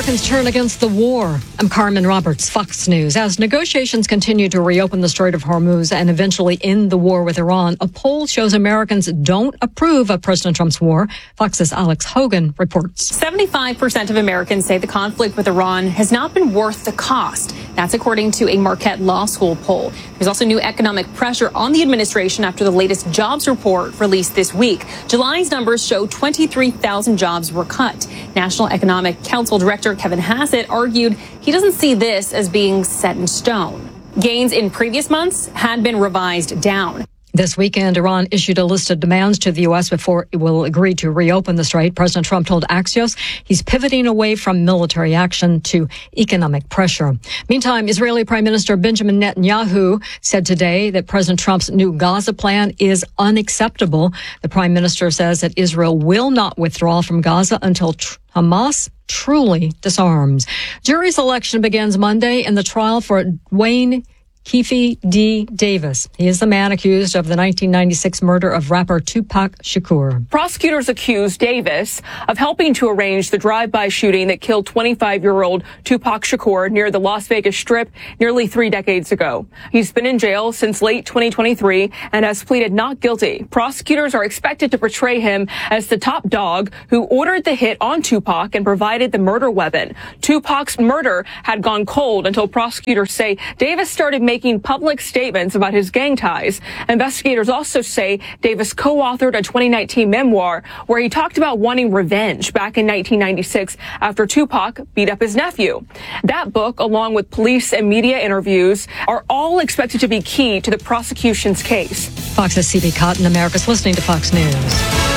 Americans turn against the war. I'm Carmen Roberts, Fox News. As negotiations continue to reopen the Strait of Hormuz and eventually end the war with Iran, a poll shows Americans don't approve of President Trump's war. Fox's Alex Hogan reports. 75% of Americans say the conflict with Iran has not been worth the cost. That's according to a Marquette Law School poll. There's also new economic pressure on the administration after the latest jobs report released this week. July's numbers show 23,000 jobs were cut. National Economic Council Director Kevin Hassett argued he doesn't see this as being set in stone. Gains in previous months had been revised down. This weekend, Iran issued a list of demands to the U.S. before it will agree to reopen the strait. President Trump told Axios he's pivoting away from military action to economic pressure. Meantime, Israeli Prime Minister Benjamin Netanyahu said today that President Trump's new Gaza plan is unacceptable. The Prime Minister says that Israel will not withdraw from Gaza until Hamas truly disarms. Jury selection begins Monday in the trial for Dwayne Keefe D. Davis. He is the man accused of the 1996 murder of rapper Tupac Shakur. Prosecutors accuse Davis of helping to arrange the drive-by shooting that killed 25-year-old Tupac Shakur near the Las Vegas Strip nearly 3 decades ago. He's been in jail since late 2023 and has pleaded not guilty. Prosecutors are expected to portray him as the top dog who ordered the hit on Tupac and provided the murder weapon. Tupac's murder had gone cold until prosecutors say Davis started making public statements about his gang ties. Investigators also say Davis co-authored a 2019 memoir where he talked about wanting revenge back in 1996 after Tupac beat up his nephew. That book, along with police and media interviews, are all expected to be key to the prosecution's case. Fox's C.B. Cotton, America's listening to Fox News.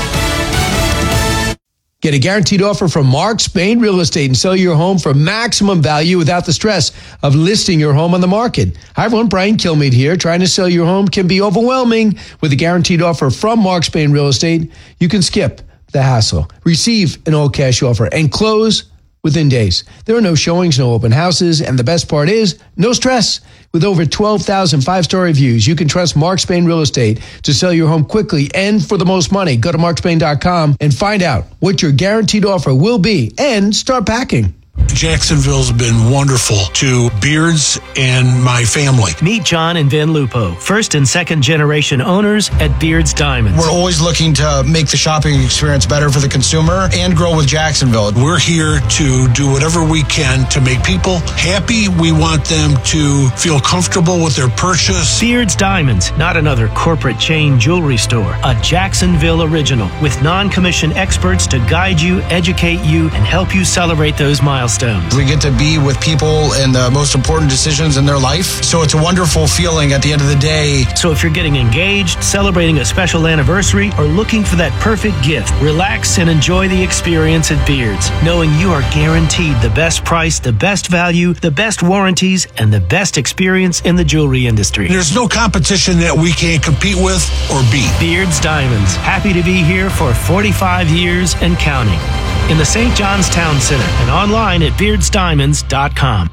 Get a guaranteed offer from Mark Spain Real Estate and sell your home for maximum value without the stress of listing your home on the market. Hi, everyone. Brian Kilmeade here. Trying to sell your home can be overwhelming. With a guaranteed offer from Mark Spain Real Estate, you can skip the hassle, receive an all-cash offer, and close within days. There are no showings, no open houses, and the best part is no stress. With over 12,000 five-star reviews, you can trust Mark Spain Real Estate to sell your home quickly and for the most money. Go to markspain.com and find out what your guaranteed offer will be and start packing. Jacksonville's been wonderful to Beards and my family. Meet John and Vin Lupo, first and second generation owners at Beards Diamonds. We're always looking to make the shopping experience better for the consumer and grow with Jacksonville. We're here to do whatever we can to make people happy. We want them to feel comfortable with their purchase. Beards Diamonds, not another corporate chain jewelry store. A Jacksonville original with non-commissioned experts to guide you, educate you, and help you celebrate those milestones. We get to be with people in the most important decisions in their life. So it's a wonderful feeling at the end of the day. So if you're getting engaged, celebrating a special anniversary, or looking for that perfect gift, relax and enjoy the experience at Beards, knowing you are guaranteed the best price, the best value, the best warranties, and the best experience in the jewelry industry. There's no competition that we can't compete with or beat. Beards Diamonds, happy to be here for 45 years and counting. In the St. John's Town Center and online at beardsdiamonds.com.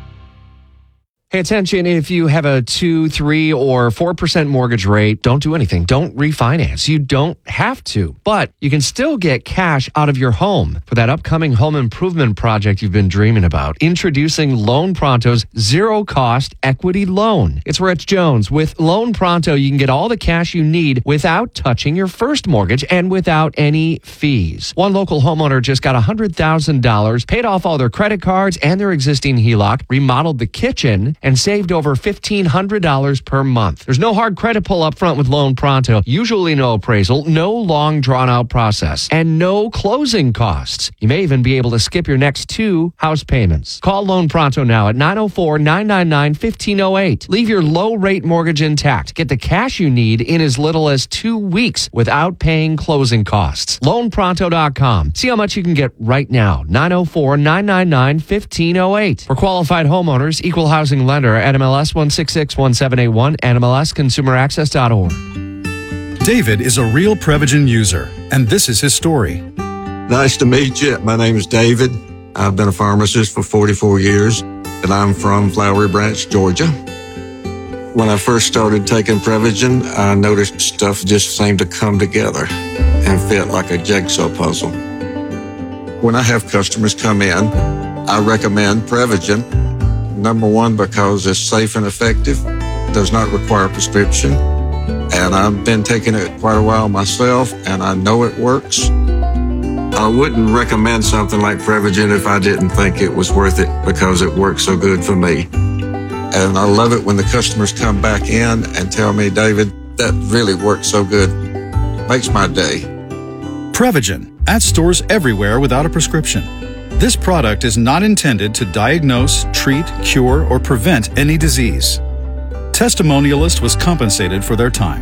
Hey, attention, if you have a 2, 3, or 4% mortgage rate, don't do anything. Don't refinance. You don't have to, but you can still get cash out of your home for that upcoming home improvement project you've been dreaming about. Introducing Loan Pronto's zero-cost equity loan. It's Rich Jones. With Loan Pronto, you can get all the cash you need without touching your first mortgage and without any fees. One local homeowner just got $100,000, paid off all their credit cards and their existing HELOC, remodeled the kitchen, and saved over $1,500 per month. There's no hard credit pull up front with Loan Pronto, usually no appraisal, no long drawn-out process, and no closing costs. You may even be able to skip your next 2 house payments. Call Loan Pronto now at 904-999-1508. Leave your low-rate mortgage intact. Get the cash you need in as little as 2 weeks without paying closing costs. LoanPronto.com. See how much you can get right now. 904-999-1508. For qualified homeowners, equal housing lender at MLS 1661781 and MLSConsumerAccess.org. David is a real Prevagen user, and this is his story. Nice to meet you. My name is David. I've been a pharmacist for 44 years, and I'm from Flowery Branch, Georgia. When I first started taking Prevagen, I noticed stuff just seemed to come together and fit like a jigsaw puzzle. When I have customers come in, I recommend Prevagen. Number one, because it's safe and effective, does not require a prescription. And I've been taking it quite a while myself, and I know it works. I wouldn't recommend something like Prevagen if I didn't think it was worth it because it works so good for me. And I love it when the customers come back in and tell me, David, that really works so good. Makes my day. Prevagen, at stores everywhere without a prescription. This product is not intended to diagnose, treat, cure, or prevent any disease. Testimonialist was compensated for their time.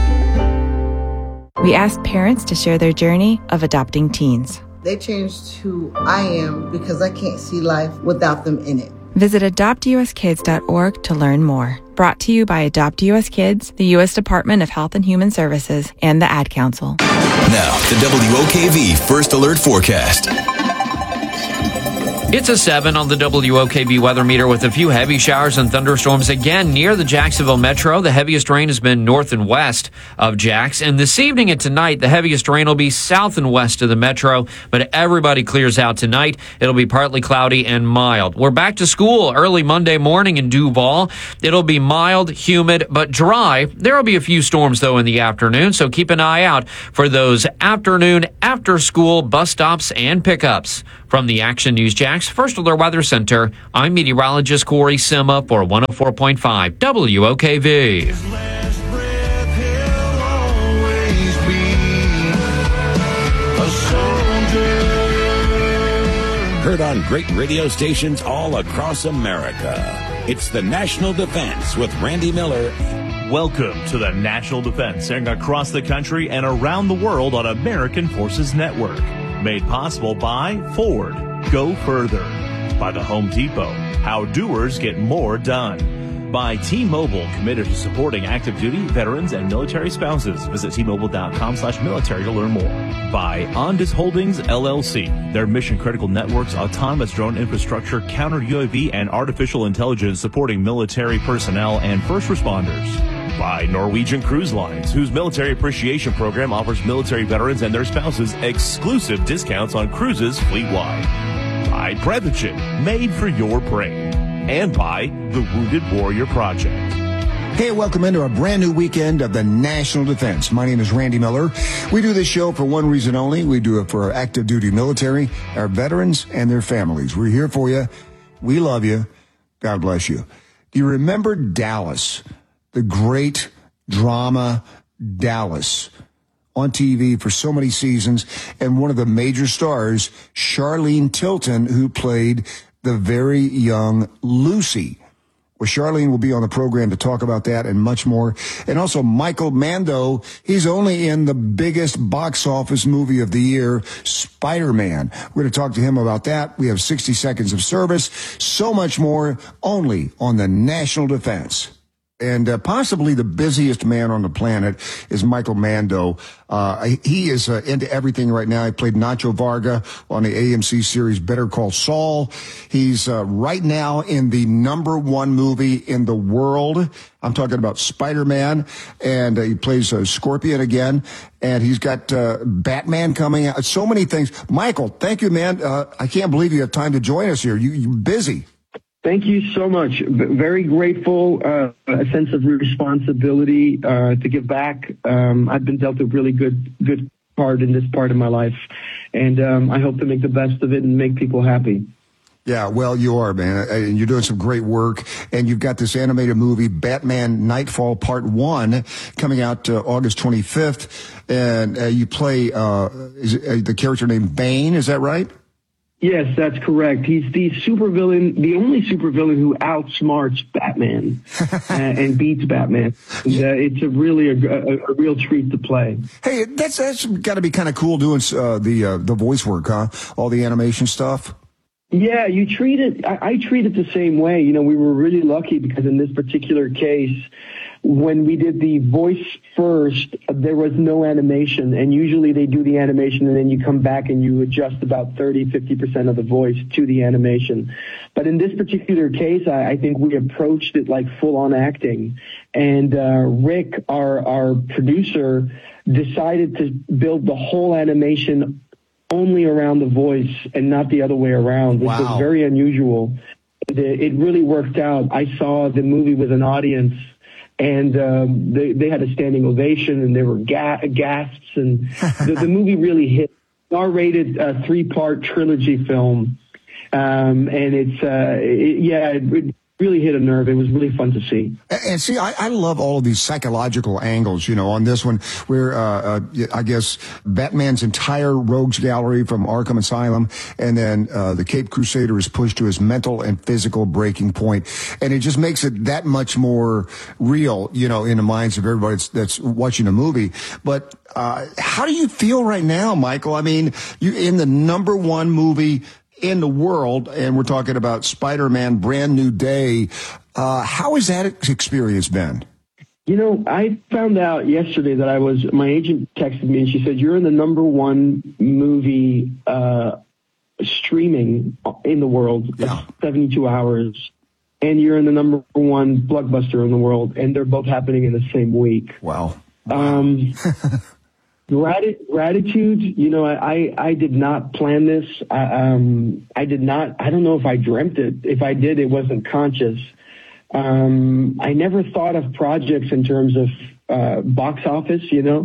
We asked parents to share their journey of adopting teens. They changed who I am because I can't see life without them in it. Visit adoptuskids.org to learn more. Brought to you by Adopt US Kids, the U.S. Department of Health and Human Services, and the Ad Council. Now, the WOKV First Alert Forecast. It's a 7 on the WOKV weather meter with a few heavy showers and thunderstorms again near the Jacksonville metro. The heaviest rain has been north and west of Jax. And this evening and tonight, the heaviest rain will be south and west of the metro. But everybody clears out tonight. It'll be partly cloudy and mild. We're back to school early Monday morning in Duval. It'll be mild, humid, but dry. There will be a few storms, though, in the afternoon. So keep an eye out for those afternoon, after-school bus stops and pickups. From the Action News Jax First Alert Weather Center, I'm meteorologist Corey Sima for 104.5 WOKV. Heard on great radio stations all across America. It's the National Defense with Randy Miller. Welcome to the National Defense, airing across the country and around the world on American Forces Network. Made possible by Ford, Go Further. By the Home Depot, how doers get more done. By T-Mobile, committed to supporting active duty, veterans, and military spouses. Visit T-Mobile.com/military to learn more. By Ondas Holdings, LLC. Their mission-critical networks, autonomous drone infrastructure, counter-UAV, and artificial intelligence supporting military personnel and first responders. By Norwegian Cruise Lines, whose military appreciation program offers military veterans and their spouses exclusive discounts on cruises fleet-wide. By Prevagen, made for your brain. And by the Wounded Warrior Project. Hey, welcome into a brand new weekend of the National Defense. My name is Randy Miller. We do this show for one reason only. We do it for our active duty military, our veterans, and their families. We're here for you. We love you. God bless you. Do you remember Dallas? The great drama Dallas, on TV for so many seasons, and one of the major stars, Charlene Tilton, who played the very young Lucy. Well, Charlene will be on the program to talk about that and much more. And also Michael Mando, he's only in the biggest box office movie of the year, Spider-Man. We're going to talk to him about that. We have 60 seconds of service, so much more, only on the National Defense. And possibly the busiest man on the planet is Michael Mando. He is into everything right now. He played Nacho Varga on the AMC series Better Call Saul. He's right now in the #1 movie in the world. I'm talking about Spider-Man, and he plays Scorpion again. And he's got Batman coming out. So many things. Michael, thank you, man. I can't believe you have time to join us here. You're busy. Thank you so much. Very grateful, a sense of responsibility to give back. I've been dealt a really good part in this part of my life, and I hope to make the best of it and make people happy. Yeah, well, you are, man, and you're doing some great work. And you've got this animated movie, Batman Nightfall Part 1, coming out August 25th, and you play the character named Bane. Is that right? Yes, that's correct. He's the supervillain, the only supervillain who outsmarts Batman and beats Batman. And, it's a real treat to play. Hey, that's got to be kind of cool doing the voice work, huh? All the animation stuff. Yeah, you treat it. I treat it the same way. You know, we were really lucky because in this particular case, when we did the voice first, there was no animation. And usually they do the animation and then you come back and you adjust about 30-50% of the voice to the animation. But in this particular case, I think we approached it like full-on acting. And Rick, our producer, decided to build the whole animation only around the voice and not the other way around, which was very unusual. It really worked out. I saw the movie with an audience, and they had a standing ovation, and there were gasps, and the movie really hit. R-rated 3-part trilogy film, and it really hit a nerve. It was really fun to see. And see, I love all of these psychological angles, on this one where, I guess Batman's entire rogues gallery from Arkham Asylum, and then, the Caped Crusader is pushed to his mental and physical breaking point. And it just makes it that much more real, in the minds of everybody that's watching the movie. But, how do you feel right now, Michael? I mean, you're in the #1 movie in the world, and we're talking about Spider-Man Brand New Day. How has that experience been? I found out yesterday that my agent texted me and she said, you're in the #1 movie streaming in the world, 72 hours, and you're in the #1 blockbuster in the world, and they're both happening in the same week. Wow. Gratitude, I did not plan this. I don't know if I dreamt it. If I did, it wasn't conscious. I never thought of projects in terms of box office,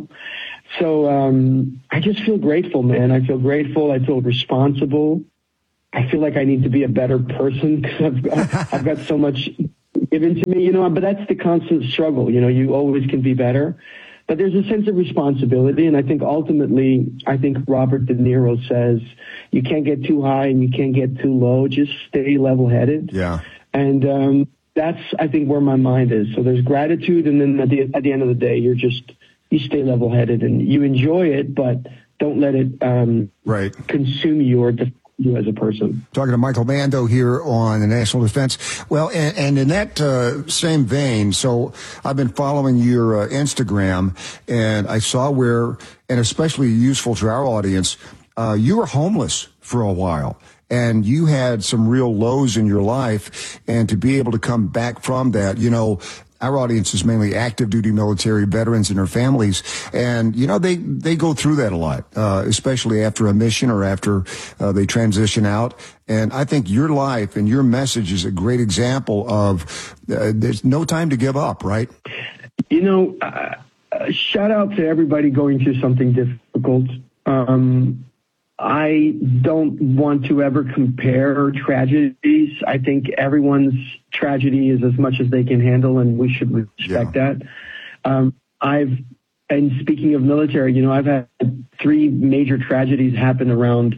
So I just feel grateful, man. I feel grateful. I feel responsible. I feel like I need to be a better person because I've got so much given to me, but that's the constant struggle. You always can be better. But there's a sense of responsibility, and I think ultimately, Robert De Niro says, you can't get too high and you can't get too low, just stay level-headed. Yeah. And that's, I think, where my mind is. So there's gratitude, and then at the end of the day, you stay level-headed, and you enjoy it, but don't let it consume you or define you as a person. Talking to Michael Mando here on the National Defense. Well, and in that same vein, so I've been following your Instagram, and I saw where, and especially useful to our audience, you were homeless for a while, and you had some real lows in your life, and to be able to come back from that, our audience is mainly active duty military veterans and their families. And, they go through that a lot, especially after a mission or after they transition out. And I think your life and your message is a great example of there's no time to give up, right? Shout out to everybody going through something difficult. I don't want to ever compare tragedies. I think everyone's tragedy is as much as they can handle, and we should respect that. And speaking of military, I've had 3 major tragedies happen around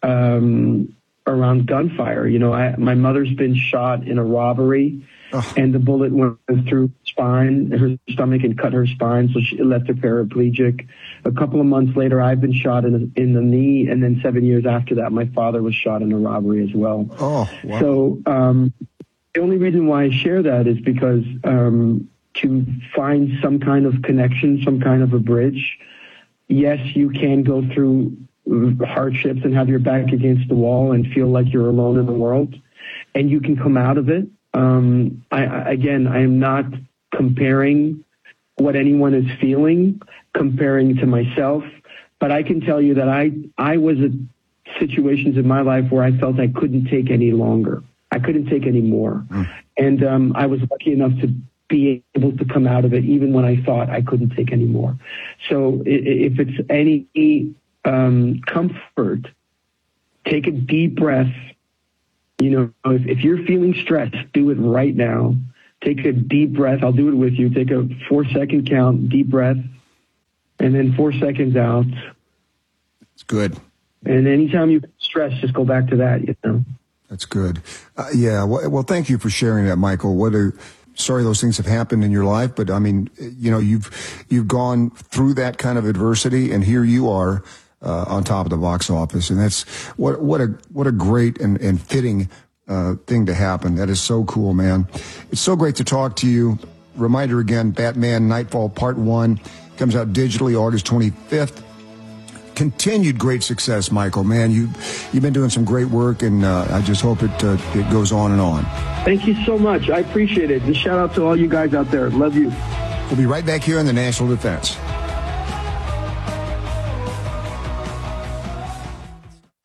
gunfire. My mother's been shot in a robbery, and the bullet went through her stomach and cut her spine, so it left her paraplegic. A couple of months later, I've been shot in the knee, and then 7 years after that, my father was shot in a robbery as well. Oh, wow. So the only reason why I share that is because to find some kind of connection, some kind of a bridge. Yes, you can go through hardships and have your back against the wall and feel like you're alone in the world, and you can come out of it. I am not comparing what anyone is feeling, comparing to myself, but I can tell you that I was in situations in my life where I felt I couldn't take any longer. I couldn't take any more. And I was lucky enough to be able to come out of it even when I thought I couldn't take any more. So if it's any comfort, take a deep breath. If you're feeling stressed, do it right now. Take a deep breath. I'll do it with you. Take a 4-second count, deep breath, and then 4 seconds out. It's good. And anytime you stress, just go back to that, That's good. Well, thank you for sharing that, Michael. Sorry those things have happened in your life, but I mean, you've gone through that kind of adversity, and here you are on top of the box office, and that's what a great and fitting thing to happen. That is so cool, man. It's so great to talk to you. Reminder again, Batman Nightfall Part 1 comes out digitally August 25th. Continued great success, Michael. Man, you've been doing some great work, and I just hope it goes on and on. Thank you so much. I appreciate it. And shout out to all you guys out there. Love you. We'll be right back here in the National Defense.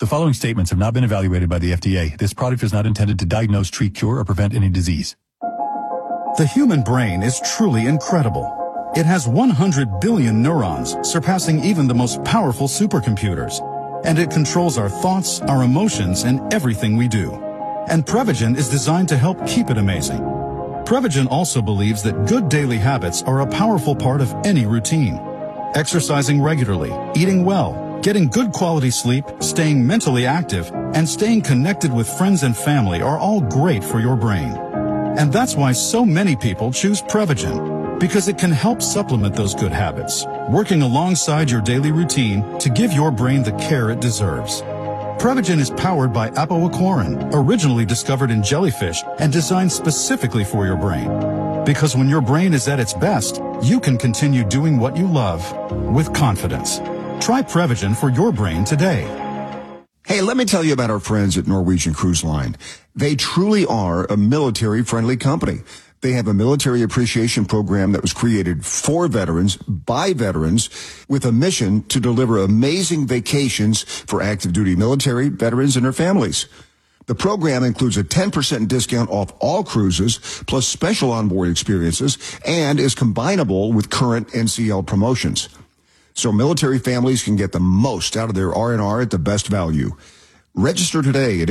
The following statements have not been evaluated by the FDA. This product is not intended to diagnose, treat, cure, or prevent any disease. The human brain is truly incredible. It has 100 billion neurons, surpassing even the most powerful supercomputers. And it controls our thoughts, our emotions, and everything we do. And Prevagen is designed to help keep it amazing. Prevagen also believes that good daily habits are a powerful part of any routine. Exercising regularly, eating well, getting good quality sleep, staying mentally active, and staying connected with friends and family are all great for your brain. And that's why so many people choose Prevagen, because it can help supplement those good habits, working alongside your daily routine to give your brain the care it deserves. Prevagen is powered by apoaquarin, originally discovered in jellyfish and designed specifically for your brain. Because when your brain is at its best, you can continue doing what you love with confidence. Try Prevagen for your brain today. Hey, let me tell you about our friends at Norwegian Cruise Line. They truly are a military-friendly company. They have a military appreciation program that was created for veterans, by veterans, with a mission to deliver amazing vacations for active duty military, veterans, and their families. The program includes a 10% discount off all cruises, plus special onboard experiences, and is combinable with current NCL promotions. So military families can get the most out of their R&R at the best value. Register today at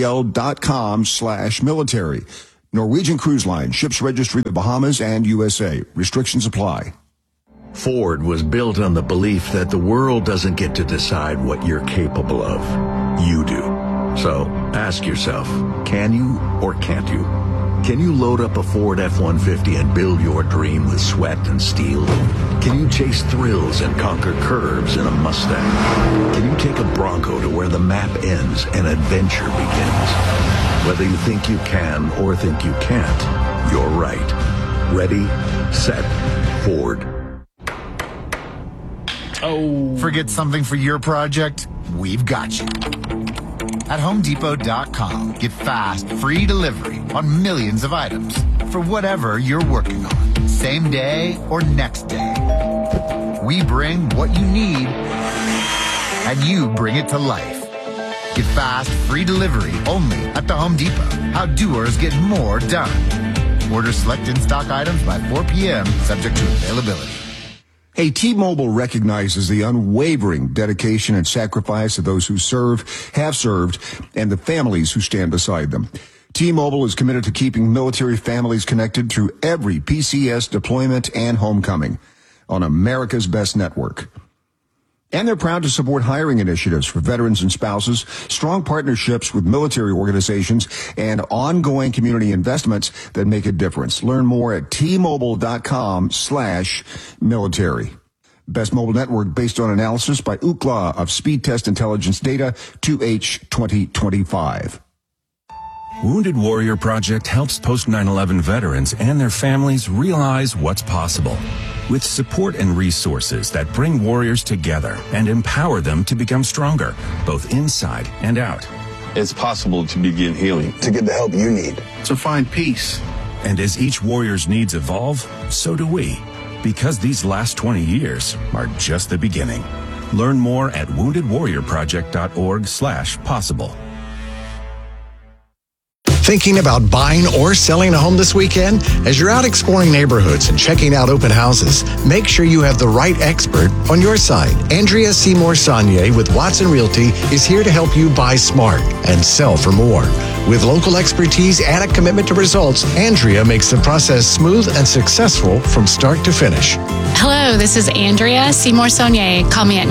ncl.com/military. Norwegian Cruise Line, ships registry the Bahamas and USA. Restrictions apply. Ford was built on the belief that the world doesn't get to decide what you're capable of. You do. So ask yourself, can you or can't you? Can you load up a Ford F-150 and build your dream with sweat and steel? Can you chase thrills and conquer curves in a Mustang? Can you take a Bronco to where the map ends and adventure begins? Whether you think you can or think you can't, you're right. Ready, set, Ford. Oh. Forget something for your project? We've got you. At HomeDepot.com, get fast, free delivery on millions of items for whatever you're working on, same day or next day. We bring what you need, and you bring it to life. Get fast, free delivery only at the Home Depot. How doers get more done. Order select in-stock items by 4 p.m., subject to availability. Hey, T-Mobile recognizes the unwavering dedication and sacrifice of those who serve, have served, and the families who stand beside them. T-Mobile is committed to keeping military families connected through every PCS deployment and homecoming on America's best network. And they're proud to support hiring initiatives for veterans and spouses, strong partnerships with military organizations, and ongoing community investments that make a difference. Learn more at T-Mobile.com/military. Best mobile network based on analysis by Ookla of Speed Test Intelligence Data 2H 2025. Wounded Warrior Project helps post-9/11 veterans and their families realize what's possible. With support and resources that bring warriors together and empower them to become stronger, both inside and out. It's possible to begin healing, to get the help you need, to find peace. And as each warrior's needs evolve, so do we. Because these last 20 years are just the beginning. Learn more at woundedwarriorproject.org/possible. Thinking about buying or selling a home this weekend? As you're out exploring neighborhoods and checking out open houses, make sure you have the right expert on your side. Andrea Seymour Saunier with Watson Realty is here to help you buy smart and sell for more. With local expertise and a commitment to results, Andrea makes the process smooth and successful from start to finish. Hello, this is Andrea Seymour Saunier. Call me at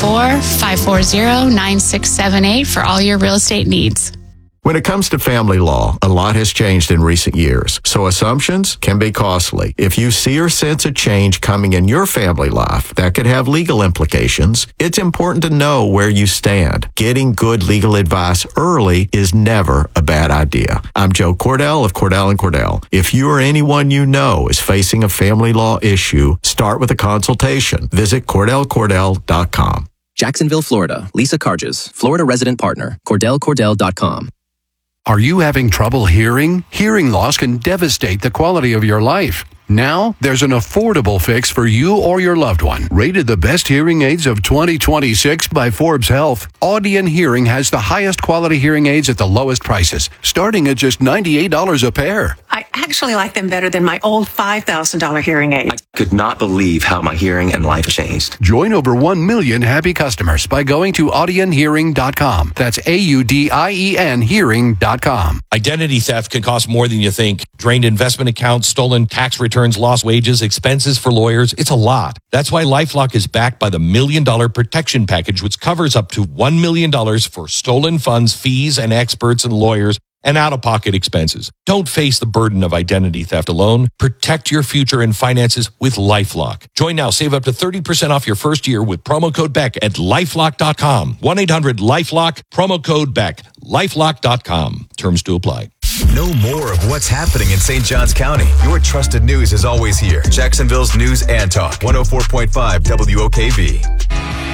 904-540-9678 for all your real estate needs. When it comes to family law, a lot has changed in recent years, so assumptions can be costly. If you see or sense a change coming in your family life that could have legal implications, it's important to know where you stand. Getting good legal advice early is never a bad idea. I'm Joe Cordell of Cordell & Cordell. If you or anyone you know is facing a family law issue, start with a consultation. Visit CordellCordell.com. Jacksonville, Florida. Lisa Carges, Florida resident partner. CordellCordell.com. Are you having trouble hearing? Hearing loss can devastate the quality of your life. Now, there's an affordable fix for you or your loved one. Rated the best hearing aids of 2026 by Forbes Health, Audion Hearing has the highest quality hearing aids at the lowest prices, starting at just $98 a pair. I actually like them better than my old $5,000 hearing aid. I could not believe how my hearing and life changed. Join over 1 million happy customers by going to audionhearing.com. That's AUDIEN hearing.com. Identity theft can cost more than you think. Drained investment accounts, stolen tax returns, lost wages, expenses for lawyers. It's a lot. That's why LifeLock is backed by the $1 Million Protection Package, which covers up to $1 million for stolen funds, fees, and experts and lawyers and out-of-pocket expenses. Don't face the burden of identity theft alone. Protect your future and finances with LifeLock. Join now. Save up to 30% off your first year with promo code BECK at LifeLock.com. 1-800-LifeLock, promo code BECK. LifeLock.com. Terms to apply. Know more of what's happening in St. Johns County. Your trusted news is always here. Jacksonville's News and Talk. 104.5 WOKV.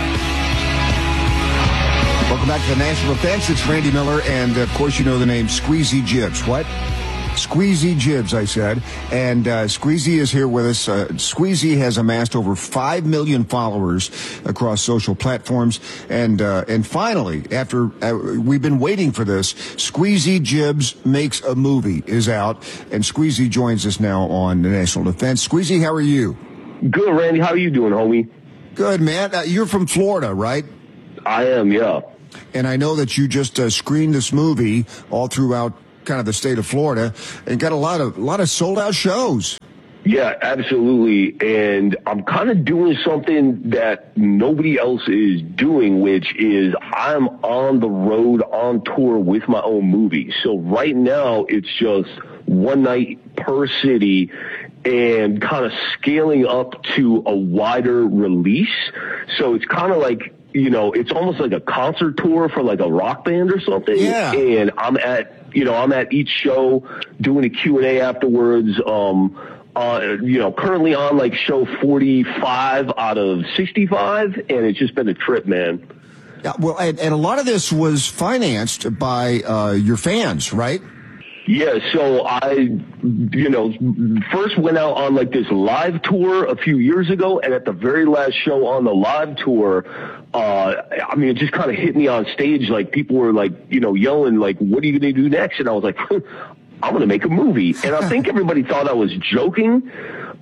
Welcome back to the National Defense. It's Randy Miller, and of course you know the name Squeezy Jibbs. What? Squeezy Jibbs, I said. And Squeezy is here with us. Squeezy has amassed over 5 million followers across social platforms. And finally, after we've been waiting for this, Squeezy Jibbs Makes a Movie is out. And Squeezy joins us now on the National Defense. Squeezy, how are you? Good, Randy. How are you doing, homie? Good, man. You're from Florida, right? I am, yeah. And I know that you just screened this movie all throughout kind of the state of Florida and got a lot of sold out shows. Yeah, absolutely. And I'm kind of doing something that nobody else is doing, which is I'm on the road on tour with my own movie. So right now it's just one night per city and kind of scaling up to a wider release. So it's kind of like, you know, it's almost like a concert tour for like a rock band or something. Yeah. And I'm at each show doing a Q&A afterwards. Currently on like show 45 out of 65, and it's just been a trip, man. Yeah, well, and a lot of this was financed by your fans, right? Yeah, so I, first went out on like this live tour a few years ago, and at the very last show on the live tour, it just kind of hit me on stage. Like people were like, yelling, like, "What are you going to do next?" And I was like, "I'm going to make a movie." And I think everybody thought I was joking.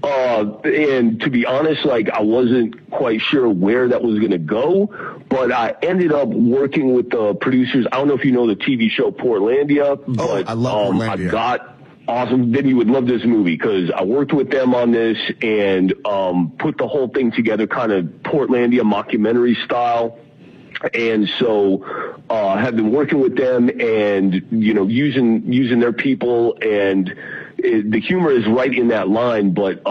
And to be honest, like I wasn't quite sure where that was going to go, but I ended up working with the producers. I don't know if you know the TV show Portlandia, but I love Portlandia. I got awesome. Then you would love this movie because I worked with them on this and put the whole thing together, kind of Portlandia mockumentary style. And so have been working with them and using their people, and the humor is right in that line. But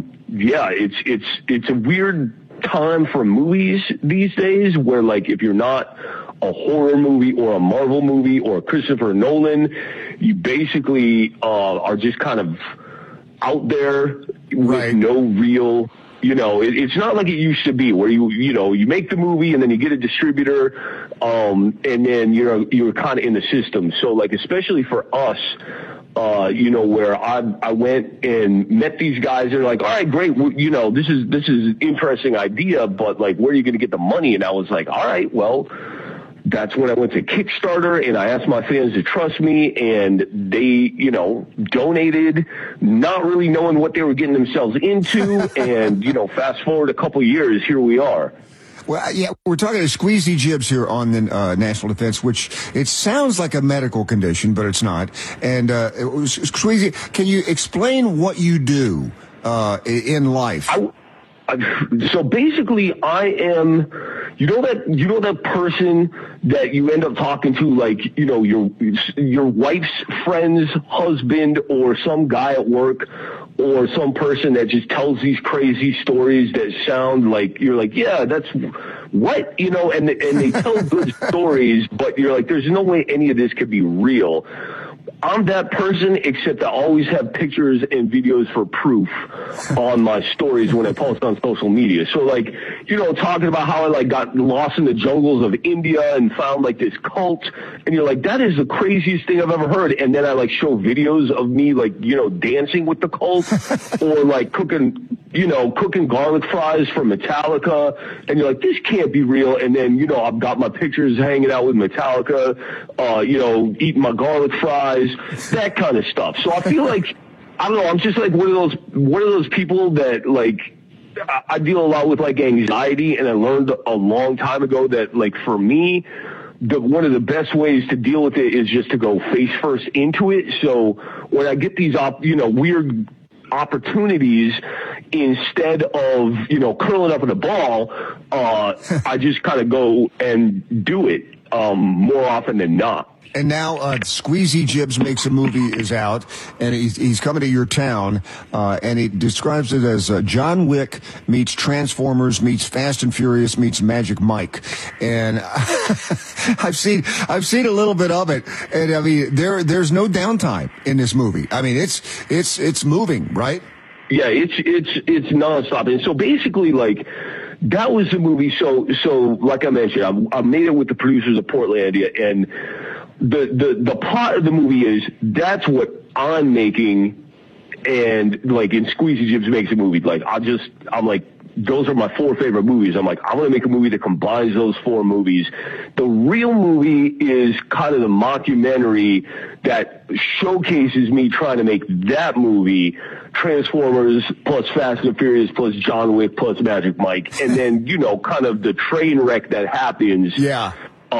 it's a weird time for movies these days, where like if you're not a horror movie or a Marvel movie or a Christopher Nolan, you basically are just kind of out there with no real. It's not like it used to be where you make the movie and then you get a distributor, and then you're kind of in the system. So like, especially for us, where I went and met these guys, they're like, all right, great. This is an interesting idea, but like, where are you going to get the money? And I was like, all right, well, that's when I went to Kickstarter and I asked my fans to trust me, and they, donated, not really knowing what they were getting themselves into. And, fast forward a couple of years, here we are. Well, yeah, we're talking to Squeezy Jibbs here on the National Defense, which it sounds like a medical condition, but it's not. And Squeezy, can you explain what you do in life? So basically, I am, that person that you end up talking to, like, your wife's friend's husband, or some guy at work, or some person that just tells these crazy stories that sound like you're like, yeah, that's what, and they tell good stories, but you're like, there's no way any of this could be real. I'm that person, except I always have pictures and videos for proof on my stories when I post on social media. So, like, you know, talking about how I, like, got lost in the jungles of India and found, like, this cult, and you're like, that is the craziest thing I've ever heard. And then I, like, show videos of me, like, you know, dancing with the cult or, like, cooking garlic fries for Metallica, and you're like, this can't be real. And then, you know, I've got my pictures hanging out with Metallica, you know, eating my garlic fries, that kind of stuff. So I feel like, I don't know, I'm just like one of those people that, like, I deal a lot with, like, anxiety, and I learned a long time ago that, like, for me, one of the best ways to deal with it is just to go face first into it. So when I get these, weird opportunities, instead of, you know, curling up in a ball, I just kind of go and do it more often than not. And now Squeezy Jibs Makes a Movie is out, and he's coming to your town, and he describes it as John Wick meets Transformers meets Fast and Furious meets Magic Mike. And I've seen a little bit of it, and I mean there's no downtime in this movie. I mean it's moving, right? Yeah, it's nonstop. And so basically, like, that was the movie. So like I mentioned, I made it with the producers of Portlandia, and the plot of the movie is that's what I'm making, and, like, in Squeezy Jibs Makes a Movie, like, I'm like, those are my 4 favorite movies. I'm like, I'm going to make a movie that combines those 4 movies. The real movie is kind of the mockumentary that showcases me trying to make that movie, Transformers plus Fast and Furious plus John Wick plus Magic Mike, and then, you know, kind of the train wreck that happens. Yeah.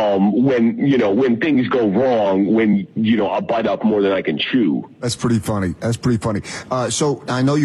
When things go wrong, when, you know, I bite off more than I can chew. That's pretty funny. So I know you